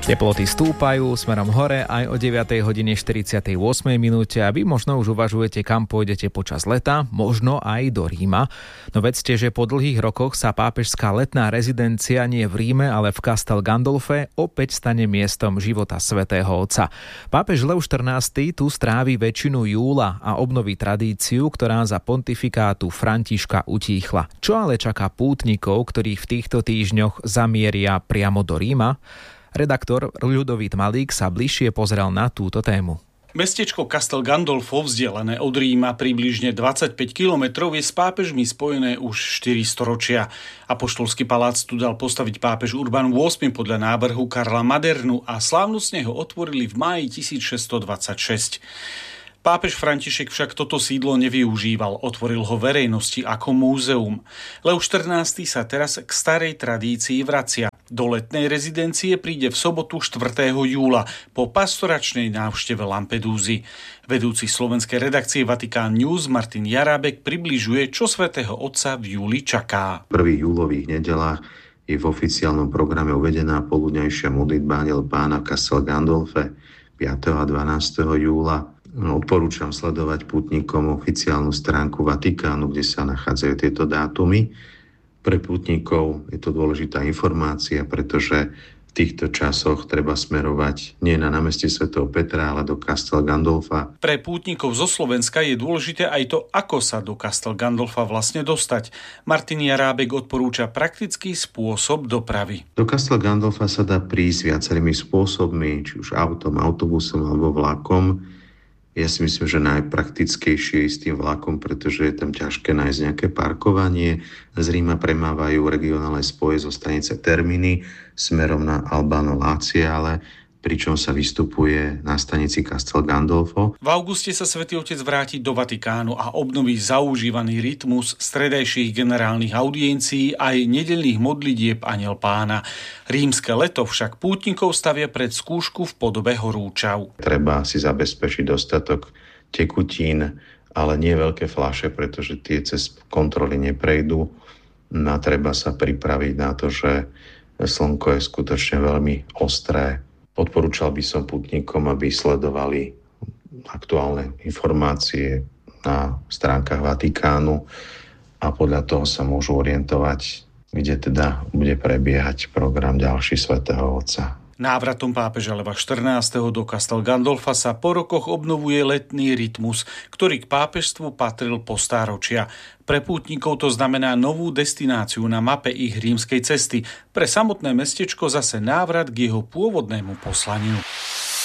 Teploty stúpajú smerom hore aj o 9:48 minúte a vy možno už uvažujete, kam pôjdete počas leta, možno aj do Ríma. No vedzte, že po dlhých rokoch sa pápežská letná rezidencia nie v Ríme, ale v Castel Gandolfe opäť stane miestom života svätého Otca. Pápež Lev XIV tu strávi väčšinu júla a obnoví tradíciu, ktorá za pontifikátu Františka utíchla. Čo ale čaká pútnikov, ktorí v týchto týždňoch zamieria priamo do Ríma? Redaktor Ľudovít Malík sa bližšie pozrel na túto tému. Mestečko Castel Gandolfo, vzdialené od Ríma približne 25 kilometrov, je s pápežmi spojené už 4 storočia. Apoštolský palác tu dal postaviť pápež Urban VIII podľa návrhu Karla Madernu a slávnostne ho otvorili v máji 1626. Pápež František však toto sídlo nevyužíval, otvoril ho verejnosti ako múzeum. Lev XIV sa teraz k starej tradícii vracia. Do letnej rezidencie príde v sobotu 4. júla po pastoračnej návšteve Lampedúzy. Vedúci slovenskej redakcie Vatikán News Martin Jarábek približuje, čo svätého Otca v júli čaká. V prvých júlových nedeľách je v oficiálnom programe uvedená poludňajšia modlitba Anjel Pána v Castel Gandolfe 5. a 12. júla. Odporúčam sledovať pútnikom oficiálnu stránku Vatikánu, kde sa nachádzajú tieto dátumy. Pre pútnikov je to dôležitá informácia, pretože v týchto časoch treba smerovať nie na námestie svätého Petra, ale do Castel Gandolfa. Pre pútnikov zo Slovenska je dôležité aj to, ako sa do Castel Gandolfa vlastne dostať. Martin Jarábek odporúča praktický spôsob dopravy. Do Castel Gandolfa sa dá prísť viacerými spôsobmi, či už autom, autobusom alebo vlakom. Ja si myslím, že najpraktickejšie je s tým vlakom, pretože je tam ťažké nájsť nejaké parkovanie. Z Ríma premávajú regionálne spoje zo stanice Termini smerom na Albano Laziale, pričom sa vystupuje na stanici Castel Gandolfo. V auguste sa Svätý Otec vráti do Vatikánu a obnoví zaužívaný rytmus stredajších generálnych audiencií aj nedeľných modlitieb Anjel Pána. Rímske leto však pútnikov stavia pred skúšku v podobe horúčav. Treba si zabezpečiť dostatok tekutín, ale nie veľké fľaše, pretože tie cez kontroly neprejdú. A treba sa pripraviť na to, že slnko je skutočne veľmi ostré. Odporúčal by som pútnikom, aby sledovali aktuálne informácie na stránkach Vatikánu a podľa toho sa môžu orientovať, kde teda bude prebiehať program ďalší svätého Otca. Návratom pápeža Leva XIV. Do Castel Gandolfa sa po rokoch obnovuje letný rytmus, ktorý k pápežstvu patril po stáročia. Pre pútnikov to znamená novú destináciu na mape ich rímskej cesty. Pre samotné mestečko zase návrat k jeho pôvodnému poslaniu.